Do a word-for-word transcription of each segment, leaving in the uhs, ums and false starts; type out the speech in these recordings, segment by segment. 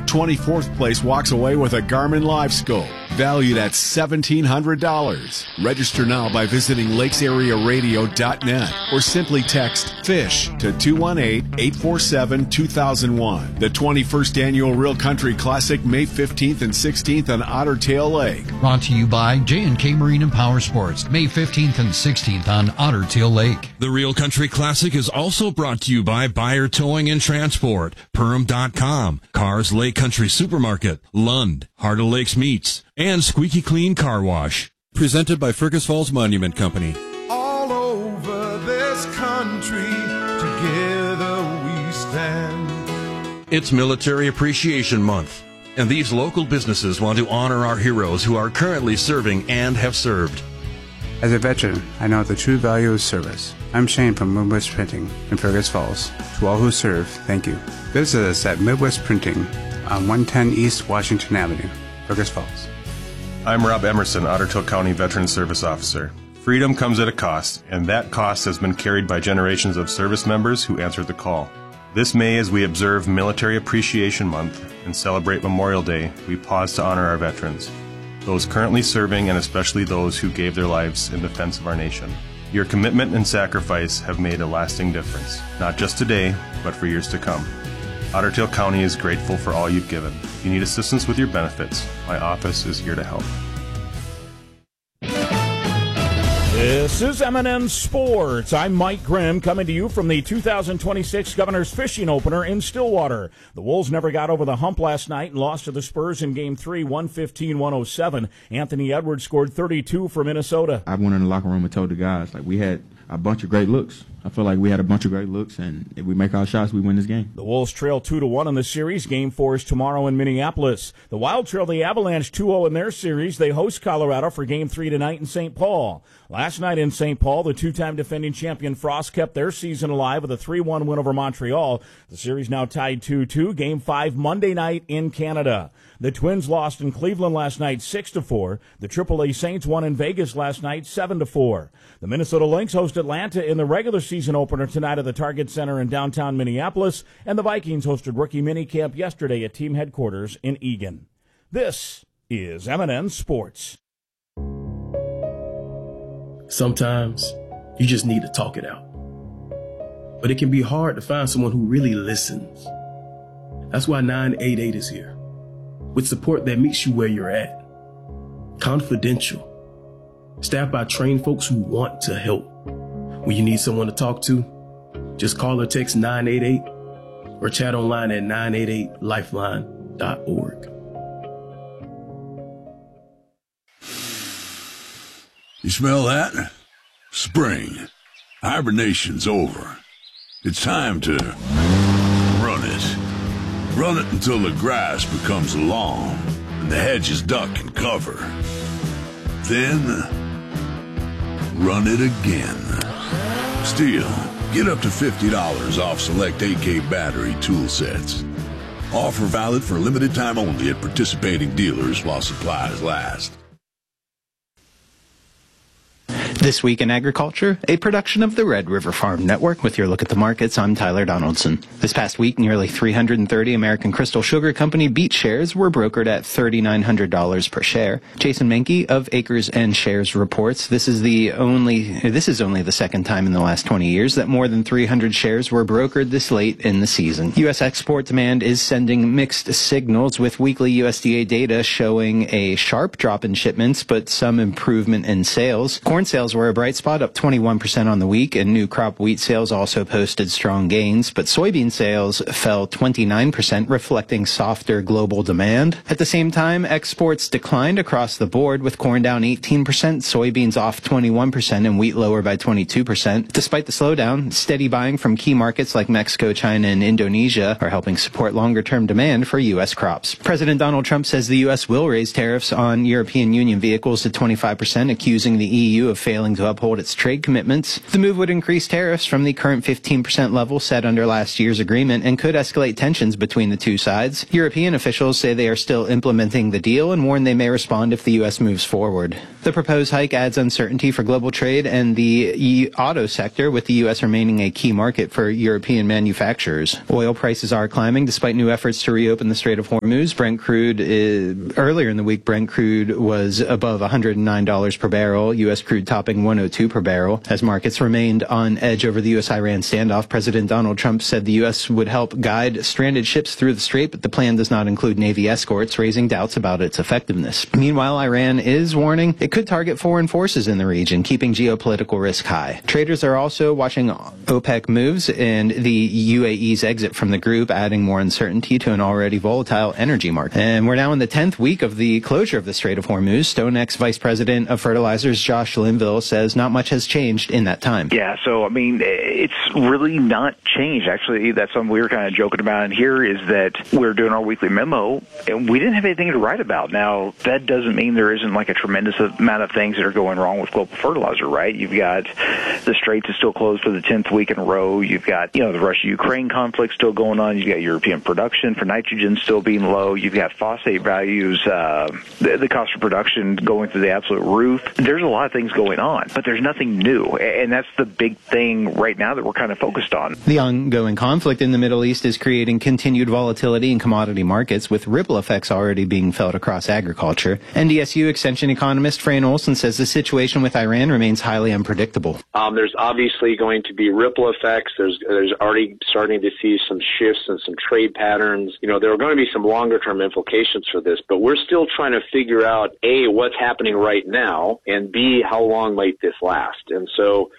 twenty-fourth place walks away with a Garmin LiveScope, valued at seventeen hundred dollars. Register now by visiting lakes area radio dot net or simply text FISH to two one eight, eight four seven, two thousand one. The twenty-first Annual Real Country Classic, May fifteenth and sixteenth on Otter Tail Lake. Brought to you by J and K Marine and Power Sports, May fifteenth and sixteenth on Otter Tail Lake. The Real Country Classic is also brought to you by Buyer Towing and Transport, Perham dot com, Cars Lake Country Supermarket, Lund, Heart of Lakes Meats, and Squeaky Clean Car Wash. Presented by Fergus Falls Monument Company. All over this country, together we stand. It's Military Appreciation Month, and these local businesses want to honor our heroes who are currently serving and have served. As a veteran, I know the true value of service. I'm Shane from Midwest Printing in Fergus Falls. To all who serve, thank you. Visit us at Midwest Printing on one ten East Washington Avenue, Fergus Falls. I'm Rob Emerson, Otter Tail County Veteran Service Officer. Freedom comes at a cost, and that cost has been carried by generations of service members who answered the call. This May, as we observe Military Appreciation Month and celebrate Memorial Day, we pause to honor our veterans, those currently serving and especially those who gave their lives in defense of our nation. Your commitment and sacrifice have made a lasting difference, not just today, but for years to come. Otter Tail County is grateful for all you've given. If you need assistance with your benefits, my office is here to help. This is M and N Sports. I'm Mike Grimm, coming to you from the two thousand twenty-six Governor's Fishing Opener in Stillwater. The Wolves never got over the hump last night and lost to the Spurs in Game three, one fifteen to one oh seven. Anthony Edwards scored thirty-two for Minnesota. I went in the locker room and told the guys, like, we had a bunch of great looks. I feel like we had a bunch of great looks, and if we make our shots, we win this game. The Wolves trail two to one in the series. Game four is tomorrow in Minneapolis. The Wild trail the Avalanche two oh in their series. They host Colorado for Game three tonight in Saint Paul. Last night in Saint Paul, the two-time defending champion Frost kept their season alive with a three one win over Montreal. The series now tied two two. Game five Monday night in Canada. The Twins lost in Cleveland last night six to four. The triple A Saints won in Vegas last night seven to four. The Minnesota Lynx host Atlanta in the regular season opener tonight at the Target Center in downtown Minneapolis, and the Vikings hosted rookie minicamp yesterday at team headquarters in Eagan. This is M and N Sports. Sometimes you just need to talk it out. But it can be hard to find someone who really listens. That's why nine eight eight is here, with support that meets you where you're at. Confidential. Staffed by trained folks who want to help. When you need someone to talk to, just call or text nine eight eight or chat online at nine eight eight lifeline dot org. You smell that? Spring. Hibernation's over. It's time to run it. Run it until the grass becomes long and the hedges duck and cover. Then, run it again. Stihl, get up to fifty dollars off select A K battery tool sets. Offer valid for limited time only at participating dealers while supplies last. This Week in Agriculture, a production of the Red River Farm Network. With your look at the markets, I'm Tyler Donaldson. This past week, nearly three hundred thirty American Crystal Sugar Company beet shares were brokered at three thousand nine hundred dollars per share. Jason Menke of Acres and Shares reports this is the only this is only the second time in the last twenty years that more than three hundred shares were brokered this late in the season. U S export demand is sending mixed signals, with weekly U S D A data showing a sharp drop in shipments but some improvement in sales. Corn sales were a bright spot, up twenty-one percent on the week, and new crop wheat sales also posted strong gains, but soybean sales fell twenty-nine percent, reflecting softer global demand. At the same time, exports declined across the board, with corn down eighteen percent, soybeans off twenty-one percent, and wheat lower by twenty-two percent. Despite the slowdown, steady buying from key markets like Mexico, China, and Indonesia are helping support longer-term demand for U S crops. President Donald Trump says the U S will raise tariffs on European Union vehicles to twenty-five percent, accusing the E U of failing failing to uphold its trade commitments. The move would increase tariffs from the current fifteen percent level set under last year's agreement and could escalate tensions between the two sides. European officials say they are still implementing the deal and warn they may respond if the U S moves forward. The proposed hike adds uncertainty for global trade and the auto sector, with the U S remaining a key market for European manufacturers. Oil prices are climbing despite new efforts to reopen the Strait of Hormuz. Brent crude is, earlier in the week, Brent crude was above one hundred nine dollars per barrel, U S crude topping one hundred two per barrel. As markets remained on edge over the U S Iran standoff, President Donald Trump said the U S would help guide stranded ships through the strait, but the plan does not include Navy escorts, raising doubts about its effectiveness. Meanwhile, Iran is warning it could target foreign forces in the region, keeping geopolitical risk high. Traders are also watching OPEC moves and the U A E's exit from the group, adding more uncertainty to an already volatile energy market. And we're now in the tenth week of the closure of the Strait of Hormuz. StoneX Vice President of Fertilizers Josh Linville says not much has changed in that time. Yeah, so, I mean, it's really not changed. Actually, that's something we were kind of joking about in here, is that we're doing our weekly memo, and we didn't have anything to write about. Now, that doesn't mean there isn't like a tremendous amount of things that are going wrong with global fertilizer, right? You've got the Straits is still closed for the tenth week in a row. You've got, you know, the Russia-Ukraine conflict still going on. You've got European production for nitrogen still being low. You've got phosphate values, uh, the, the cost of production going through the absolute roof. There's a lot of things going on, but there's nothing new, and that's the big thing right now that we're kind of focused on. The ongoing conflict in the Middle East is creating continued volatility in commodity markets, with ripple effects already being felt across agriculture. N D S U Extension economist Fran Olson says the situation with Iran remains highly unpredictable. Um, there's obviously going to be ripple effects. There's there's already starting to see some shifts in some trade patterns. You know, there are going to be some longer-term implications for this, but we're still trying to figure out, A, what's happening right now, and B, how long might this last? And so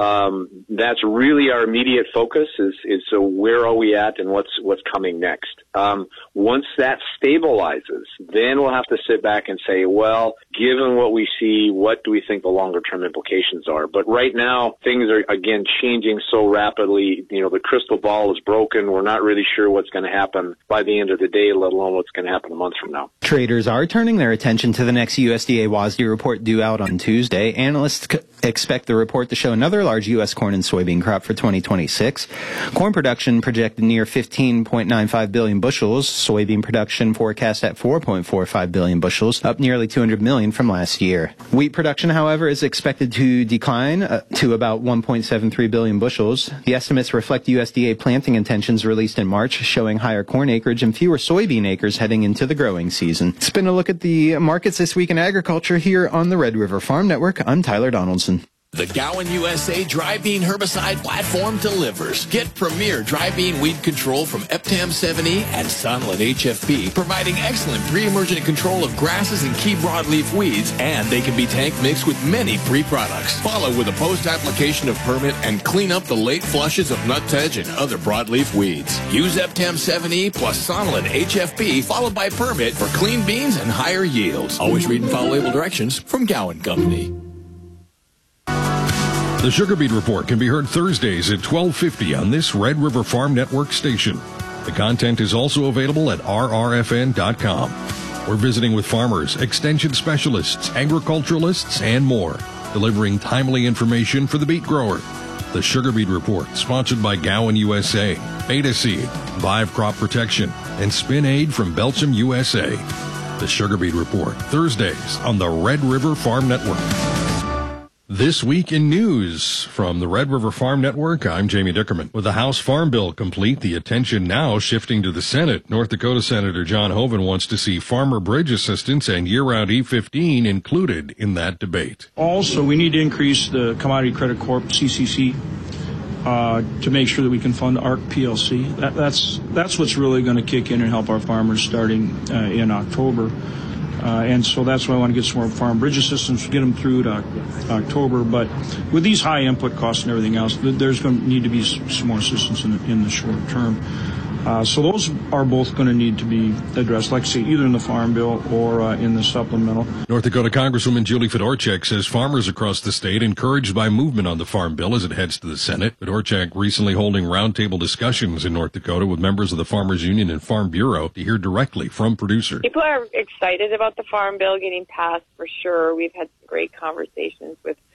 um, that's really our immediate focus is, is so where are we at and what's what's coming next. Um, once that stabilizes, then we'll have to sit back and say, well, given what we see, what do we think the longer term implications are? But right now, things are, again, changing so rapidly. You know, the crystal ball is broken. We're not really sure what's going to happen by the end of the day, let alone what's going to happen a month from now. Traders are turning their attention to the next U S D A WASDE report due out on Tuesday. Analysts c- expect the report to show another large U S corn and soybean crop for twenty twenty-six. Corn production projected near fifteen point nine five billion bushels. Soybean production forecast at four point four five billion bushels, up nearly two hundred million from last year. Wheat production, however, is expected to decline uh, to about one point seven three billion bushels. The estimates reflect U S D A planting intentions released in March, showing higher corn acreage and fewer soybean acres heading into the growing season. It's been a look at the markets this week in agriculture here on the Red River Farm Network. I'm Tyler Donaldson. The Gowan U S A Dry Bean Herbicide Platform delivers. Get premier dry bean weed control from Eptam seven E and Sonlin H F P, providing excellent pre-emergent control of grasses and key broadleaf weeds, and they can be tank mixed with many pre-products. Follow with a post-application of permit and clean up the late flushes of nutsedge and other broadleaf weeds. Use Eptam seven E plus Sonlin H F P followed by permit for clean beans and higher yields. Always read and follow label directions from Gowan Company. The Sugar Beet Report can be heard Thursdays at twelve fifty on this Red River Farm Network station. The content is also available at R R F N dot com. We're visiting with farmers, extension specialists, agriculturalists, and more, delivering timely information for the beet grower. The Sugar Beet Report, sponsored by Gowan U S A, Beta Seed, Vive Crop Protection, and Spin Aid from Belcham U S A. The Sugar Beet Report, Thursdays on the Red River Farm Network. This week in news from the Red River Farm Network, I'm Jamie Dickerman. With the House Farm Bill complete, the attention now shifting to the Senate. North Dakota Senator John Hoeven wants to see farmer bridge assistance and year-round E fifteen included in that debate. Also, we need to increase the Commodity Credit Corp, C C C, uh, to make sure that we can fund A R C P L C. That, that's, that's what's really going to kick in and help our farmers starting uh, in October. Uh, and so that's why I want to get some more farm bridge assistance, get them through to October. But with these high input costs and everything else, there's going to need to be some more assistance in the, in the short term. Uh, so those are both going to need to be addressed, like I say, either in the Farm Bill or uh, in the supplemental. North Dakota Congresswoman Julie Fedorchak says farmers across the state encouraged by movement on the Farm Bill as it heads to the Senate. Fedorchak recently holding roundtable discussions in North Dakota with members of the Farmers Union and Farm Bureau to hear directly from producers. People are excited about the Farm Bill getting passed for sure. We've had some great conversations with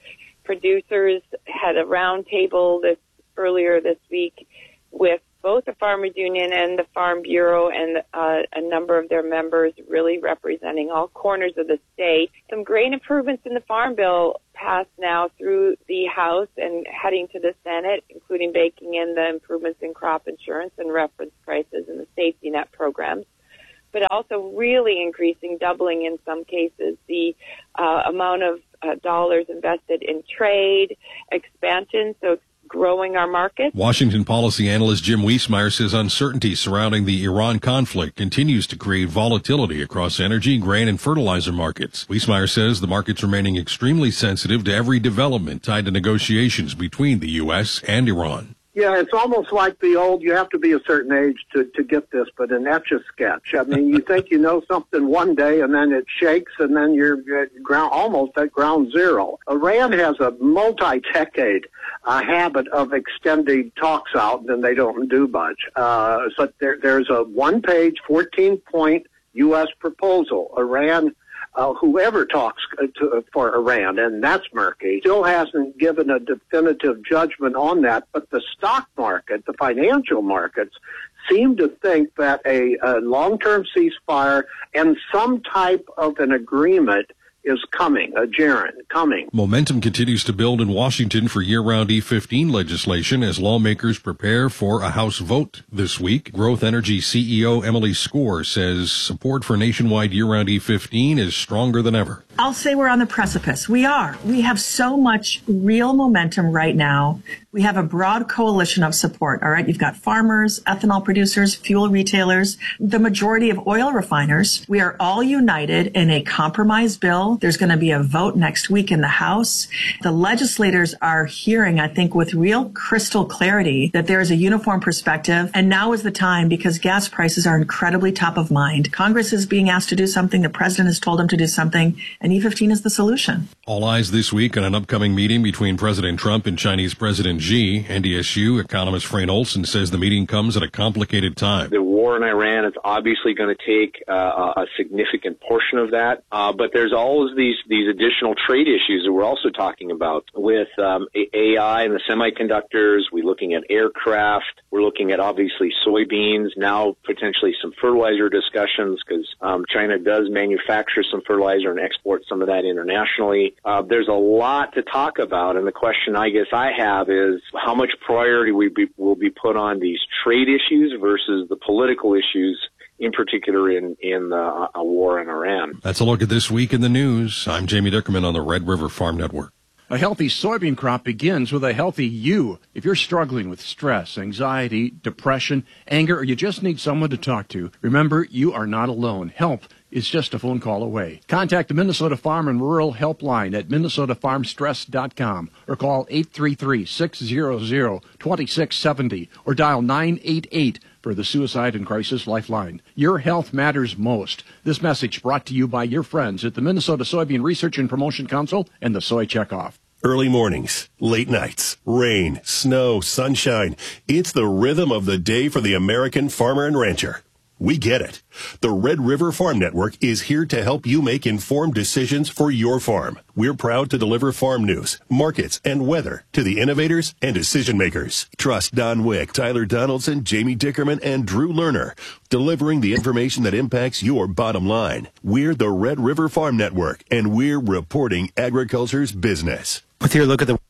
producers had a roundtable this earlier this week with both the Farmers Union and the Farm Bureau and uh, a number of their members really representing all corners of the state. Some great improvements in the Farm Bill passed now through the House and heading to the Senate, including baking in the improvements in crop insurance and reference prices and the safety net programs, but also really increasing, doubling in some cases, the uh, amount of uh, dollars invested in trade, expansion, so growing our market. Washington policy analyst Jim Wiesmeyer says uncertainty surrounding the Iran conflict continues to create volatility across energy, grain, and fertilizer markets. Wiesmeyer says the market's remaining extremely sensitive to every development tied to negotiations between the U S and Iran. Yeah, it's almost like the old, you have to be a certain age to, to get this, but an Etch-a-Sketch. I mean, you think you know something one day, and then it shakes, and then you're at ground, almost at ground zero. Iran has a multi-decade uh, habit of extending talks out, and they don't do much. Uh, so there, there's a one-page, fourteen-point U S proposal. Iran Uh, whoever talks to, for Iran, and that's murky, still hasn't given a definitive judgment on that. But the stock market, the financial markets, seem to think that a, a long-term ceasefire and some type of an agreement is coming, a gerund, coming. Momentum continues to build in Washington for year-round E fifteen legislation as lawmakers prepare for a House vote this week. Growth Energy C E O Emily Skor says support for nationwide year-round E fifteen is stronger than ever. I'll say we're on the precipice. We are. We have so much real momentum right now. We have a broad coalition of support, all right? You've got farmers, ethanol producers, fuel retailers, the majority of oil refiners. We are all united in a compromise bill. There's going to be a vote next week in the House. The legislators are hearing, I think, with real crystal clarity that there is a uniform perspective. And now is the time because gas prices are incredibly top of mind. Congress is being asked to do something. The president has told them to do something. And E fifteen is the solution. All eyes this week on an upcoming meeting between President Trump and Chinese President Xi. N D S U economist Frayne Olson says the meeting comes at a complicated time. The war in Iran is obviously going to take uh, a significant portion of that, uh, but there's always these these additional trade issues that we're also talking about with um, A I and the semiconductors. We're looking at aircraft. We're looking at obviously soybeans, now potentially some fertilizer discussions because um, China does manufacture some fertilizer and export some of that internationally. Uh, there's a lot to talk about, and the question I guess I have is how much priority we be, will be put on these trade issues versus the political issues, in particular in, in uh, a war in Iran. That's a look at This Week in the News. I'm Jamie Dickerman on the Red River Farm Network. A healthy soybean crop begins with a healthy you. If you're struggling with stress, anxiety, depression, anger, or you just need someone to talk to, remember, you are not alone. Help is just a phone call away. Contact the Minnesota Farm and Rural Helpline at minnesota farm stress dot com or call eight three three, six hundred, two six seven zero or dial nine eight eight for the Suicide and Crisis Lifeline. Your health matters most. This message brought to you by your friends at the Minnesota Soybean Research and Promotion Council and the Soy Checkoff. Early mornings, late nights, rain, snow, sunshine. It's the rhythm of the day for the American farmer and rancher. We get it. The Red River Farm Network is here to help you make informed decisions for your farm. We're proud to deliver farm news, markets, and weather to the innovators and decision makers. Trust Don Wick, Tyler Donaldson, Jamie Dickerman, and Drew Lerner, delivering the information that impacts your bottom line. We're the Red River Farm Network, and we're reporting agriculture's business. With your look at the